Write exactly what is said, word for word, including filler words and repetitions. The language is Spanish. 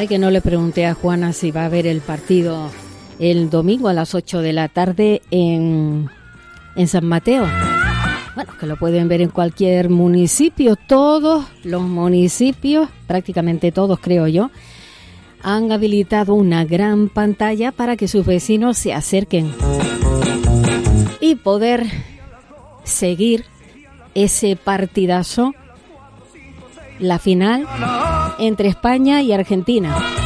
Ay, que no le pregunté a Juana si va a ver el partido el domingo a las ocho de la tarde en, en San Mateo. Bueno, que lo pueden ver en cualquier municipio. Todos los municipios, prácticamente todos creo yo, han habilitado una gran pantalla para que sus vecinos se acerquen y poder seguir ese partidazo, la final entre España y Argentina.